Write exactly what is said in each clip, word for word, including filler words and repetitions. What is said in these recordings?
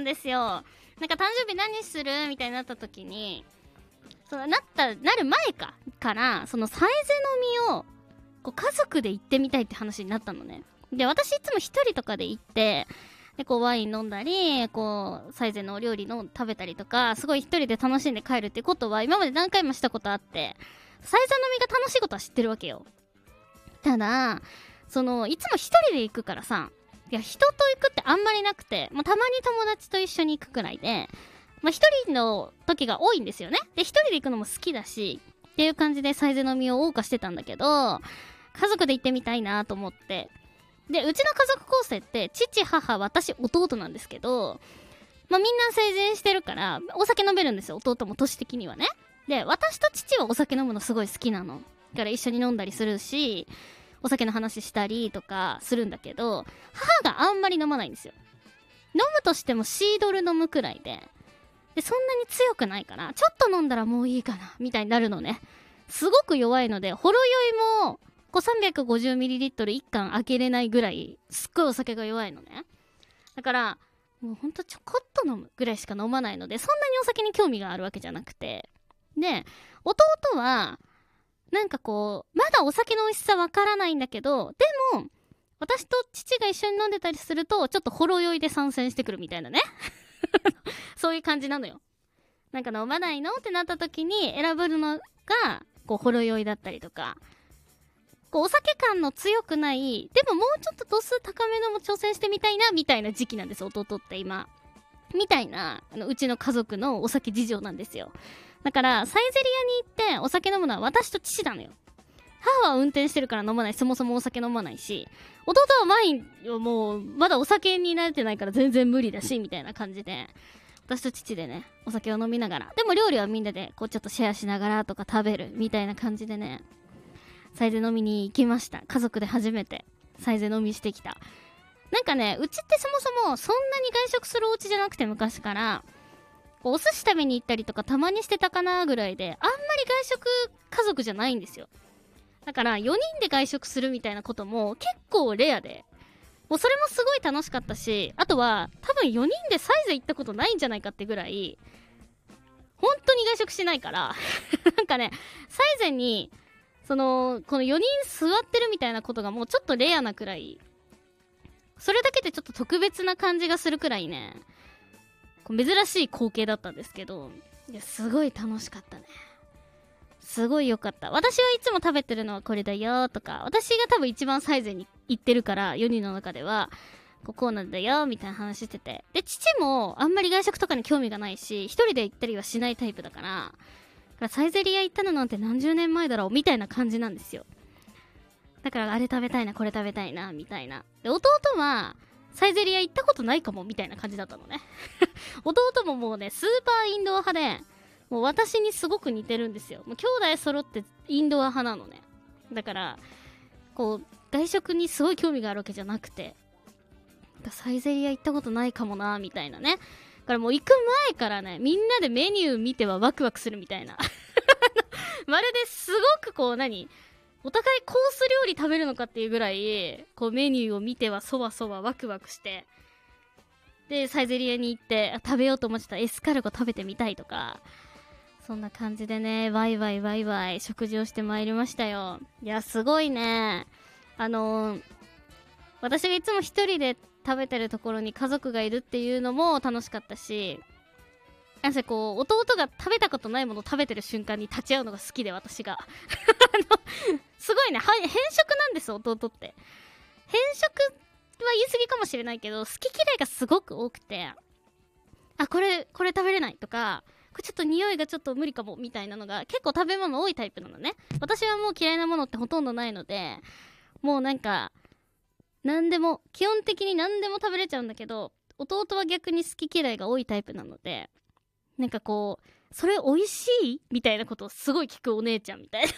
ですよ。なんか誕生日何するみたいになった時に、そのなったなる前かからそのサイゼ飲みをこう家族で行ってみたいって話になったのね。で、私いつも一人とかで行ってでこうワイン飲んだりこうサイゼのお料理の食べたりとかすごい一人で楽しんで帰るってことは今まで何回もしたことあって、サイゼ飲みが楽しいことは知ってるわけよ。ただそのいつも一人で行くからさ、いや人と行くってあんまりなくて、まあ、たまに友達と一緒に行くくらいで、まあ、一人の時が多いんですよね。で一人で行くのも好きだしっていう感じでサイゼ飲みを謳歌してたんだけど、家族で行ってみたいなと思って、でうちの家族構成って父母私弟なんですけど、まあ、みんな成人してるからお酒飲めるんですよ、弟も年的にはね。で私と父はお酒飲むのすごい好きなのだから一緒に飲んだりするしお酒の話したりとかするんだけど、母があんまり飲まないんですよ。飲むとしてもシードル飲むくらいで、でそんなに強くないからちょっと飲んだらもういいかなみたいになるのね。すごく弱いのでほろ酔いもこう さんびゃくごじゅうミリリットルいっかん開けれないぐらいすっごいお酒が弱いのね。だからもうほんとちょこっと飲むぐらいしか飲まないので、そんなにお酒に興味があるわけじゃなくて、で弟はなんかこうまだお酒の美味しさわからないんだけど、でも私と父が一緒に飲んでたりするとちょっとほろ酔いで参戦してくるみたいなねそういう感じなのよ。なんか飲まないのってなった時に選ぶのがこうほろ酔いだったりとか、こうお酒感の強くないでももうちょっと度数高めのも挑戦してみたいなみたいな時期なんです弟って今みたいな、あのうちの家族のお酒事情なんですよ。だからサイゼリアに行ってお酒飲むのは私と父なのよ。母は運転してるから飲まない、そもそもお酒飲まないし、弟はワインをもうまだお酒に慣れてないから全然無理だしみたいな感じで、私と父でねお酒を飲みながら、でも料理はみんなでこうちょっとシェアしながらとか食べるみたいな感じでね、サイゼ飲みに行きました。家族で初めてサイゼ飲みしてきた。なんかね、うちってそもそもそんなに外食するお家じゃなくて、昔からこうお寿司食べに行ったりとかたまにしてたかなぐらいで、あんまり外食家族じゃないんですよ。だからよにんで外食するみたいなことも結構レアで、もうそれもすごい楽しかったし、あとは多分よにんでサイゼ行ったことないんじゃないかってぐらい本当に外食しないからなんかね、サイゼにそのこのよにん座ってるみたいなことがもうちょっとレアなくらい、それだけでちょっと特別な感じがするくらいね、こう珍しい光景だったんですけど、いやすごい楽しかったね。すごい良かった。私はいつも食べてるのはこれだよとか、私が多分一番サイゼに行ってるからよにんの中ではこうこうなんだよみたいな話してて、で父もあんまり外食とかに興味がないし一人で行ったりはしないタイプだから、だからサイゼリア行ったのなんて何十年前だろうみたいな感じなんですよ。だからあれ食べたいなこれ食べたいなみたいな。で弟はサイゼリア行ったことないかもみたいな感じだったのね弟ももうねスーパーインドア派で、もう私にすごく似てるんですよ。もう兄弟揃ってインドア派なのね。だからこう外食にすごい興味があるわけじゃなくて、サイゼリア行ったことないかもなみたいなね。だからもう行く前からね、みんなでメニュー見てはワクワクするみたいなまるですごくこう何お互いコース料理食べるのかっていうぐらいこうメニューを見てはそわそわワクワクして、でサイゼリアに行って食べようと思ってたエスカルゴ食べてみたいとか、そんな感じでねワイワイワイワイ食事をしてまいりましたよ。いやすごいね、あのー、私がいつも一人で食べてるところに家族がいるっていうのも楽しかったし、なんせこう弟が食べたことないものを食べてる瞬間に立ち会うのが好きで、私があのすごいね、は変色なんです弟って。変色は言い過ぎかもしれないけど好き嫌いがすごく多くて、あこれこれ食べれないとか、これちょっと匂いがちょっと無理かもみたいなのが結構食べ物多いタイプなのね。私はもう嫌いなものってほとんどないので、もうなんか何でも基本的に何でも食べれちゃうんだけど、弟は逆に好き嫌いが多いタイプなので、なんかこうそれ美味しいみたいなことをすごい聞くお姉ちゃんみたいな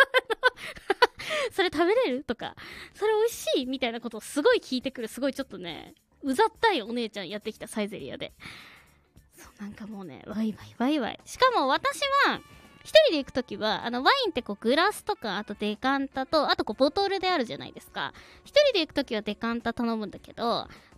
それ食べれるとか、それ美味しいみたいなことをすごい聞いてくる、すごいちょっとねうざったいお姉ちゃんやってきたサイゼリアで、そうなんかもうねワイワイワイワイ。しかも私は一人で行くときはあのワインってこうグラスとかあとデカンタとあとこうボトルであるじゃないですか。一人で行くときはデカンタ頼むんだけど、